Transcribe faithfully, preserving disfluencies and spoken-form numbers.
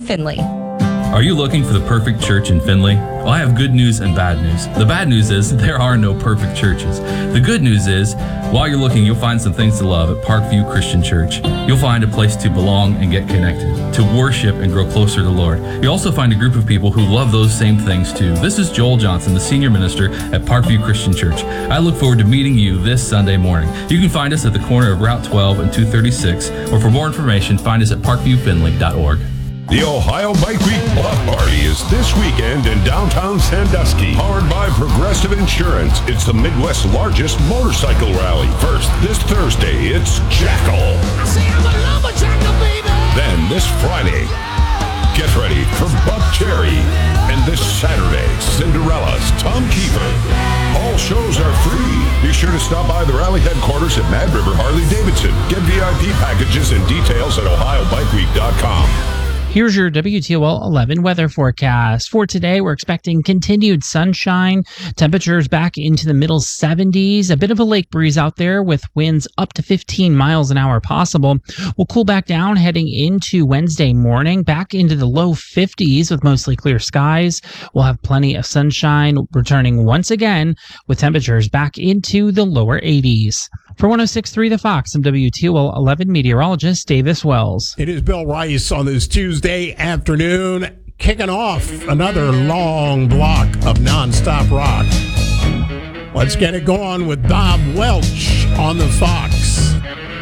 Findlay. Are you looking for the perfect church in Findlay? Well, I have good news and bad news. The bad news is there are no perfect churches. The good news is, while you're looking, you'll find some things to love at Parkview Christian Church. You'll find a place to belong and get connected, to worship and grow closer to the Lord. You'll also find a group of people who love those same things too. This is Joel Johnson, the senior minister at Parkview Christian Church. I look forward to meeting you this Sunday morning. You can find us at the corner of Route twelve and two thirty-six, or for more information, find us at parkview finley dot org. The Ohio Bike Week Block Party is this weekend in downtown Sandusky, powered by Progressive Insurance. It's the Midwest's largest motorcycle rally. First, this Thursday, it's Jackal. I say I'm a lumberjacker, baby. Then this Friday, get ready for Buck Cherry. And this Saturday, Cinderella's Tom Kiefer. All shows are free. Be sure to stop by the rally headquarters at Mad River Harley Davidson. Get V I P packages and details at ohio bike week dot com. Here's your W T O L eleven weather forecast. For today, we're expecting continued sunshine, temperatures back into the middle seventies, a bit of a lake breeze out there with winds up to fifteen miles an hour possible. We'll cool back down heading into Wednesday morning, back into the low fifties with mostly clear skies. We'll have plenty of sunshine returning once again with temperatures back into the lower eighties. For one oh six point three The Fox, I'm W T O L eleven meteorologist Davis Wells. It is Bill Rice on this Tuesday afternoon, kicking off another long block of nonstop rock. Let's get it going with Bob Welch on the Fox.